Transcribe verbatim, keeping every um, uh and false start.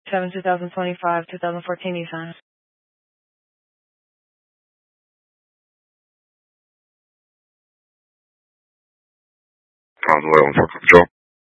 seven, two thousand twenty-five, two thousand fourteen Nissan. Convoy on Joe.